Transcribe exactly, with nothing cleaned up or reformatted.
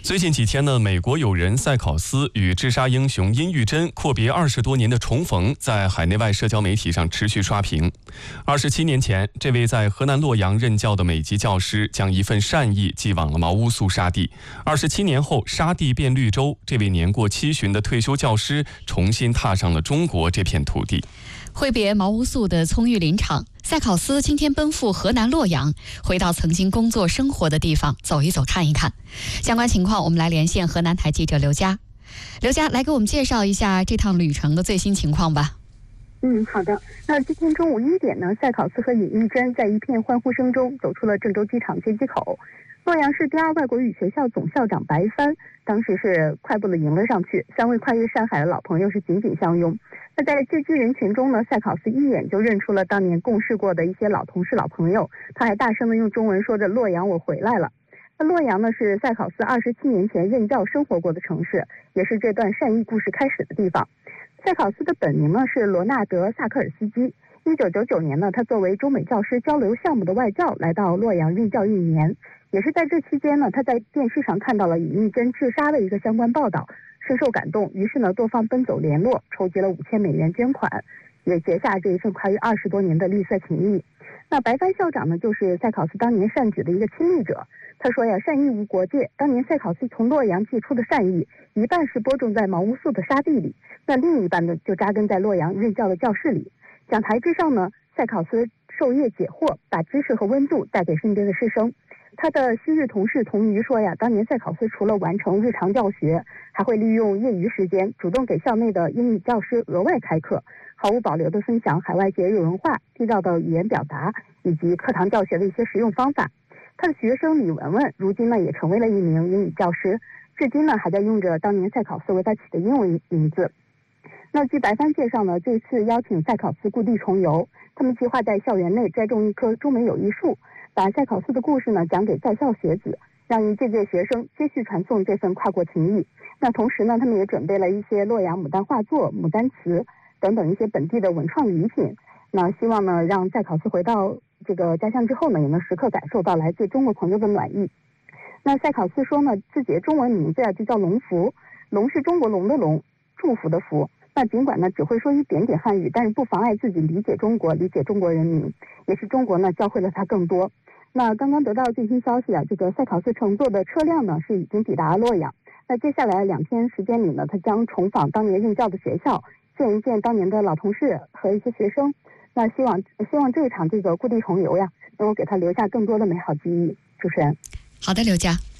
最近几天呢，美国友人塞考斯与自杀英雄殷玉珍阔别二十多年的重逢，在海内外社交媒体上持续刷屏。二十七年前，这位在河南洛阳任教的美籍教师，将一份善意寄往了毛乌素沙地。二十七年后，沙地变绿洲，这位年过七旬的退休教师，重新踏上了中国这片土地。 挥别毛乌素的葱郁林场，塞考斯今天奔赴河南洛阳，回到曾经工作生活的地方走一走看一看。相关情况我们来连线河南台记者刘佳。刘佳来给我们介绍一下这趟旅程的最新情况吧。 嗯，好的。那今天中午一点呢，塞考斯和尹玉珍在一片欢呼声中走出了郑州机场接机口。洛阳市第二外国语学校总校长白帆当时是快步的迎了上去，三位跨越山海的老朋友是紧紧相拥。那在接机人群中呢，塞考斯一眼就认出了当年共事过的一些老同事老朋友，他还大声的用中文说着洛阳我回来了。那洛阳呢是塞考斯二十七年前任教生活过的城市，也是这段善意故事开始的地方。塞考斯的本名呢是罗纳德·萨克尔斯基。一九九九年呢，他作为中美教师交流项目的外教来到洛阳任教一年。也是在这期间呢，他在电视上看到了尹玉珍自杀的一个相关报道，深受感动，于是呢多方奔走联络，筹集了五千美元捐款，也结下这一份跨越二十多年的绿色情谊。那白帆校长呢，就是塞考斯当年善举的一个亲历者。他说呀，善意无国界。当年塞考斯从洛阳寄出的善意，一半是播种在毛乌素的沙地里，那另一半呢就扎根在洛阳任教的教室里。讲台之上呢，塞考斯授业解惑，把知识和温度带给身边的师生。他的昔日同事童瑜说呀，当年塞考斯除了完成日常教学，还会利用业余时间主动给校内的英语教师额外开课，毫无保留地分享海外节日文化、地道的语言表达以及课堂教学的一些实用方法。他的学生李文文如今呢也成为了一名英语教师，至今呢还在用着当年塞考斯为他起的英文名字。那据白帆介绍呢，这次邀请塞考斯故地重游，他们计划在校园内栽种一棵中美友谊树，把塞考斯的故事呢讲给在校学子，让一届届学生接续传送这份跨国情谊。那同时呢，他们也准备了一些洛阳牡丹画作、牡丹词等等一些本地的文创礼品。那希望呢，让塞考斯回到这个家乡之后呢，也能时刻感受到来自中国朋友的暖意。那塞考斯说呢，自己的中文名字啊就叫龙福，龙是中国龙的龙，祝福的福。那尽管呢只会说一点点汉语，但是不妨碍自己理解中国，理解中国人民，也是中国呢教会了他更多。那刚刚得到最新消息啊，这个塞考斯乘坐的车辆呢是已经抵达洛阳。那接下来两天时间里呢，他将重访当年任教的学校，见一见当年的老同事和一些学生。那希望希望这一场这个故地重游呀，能够给他留下更多的美好记忆。主持人， 好的，刘佳。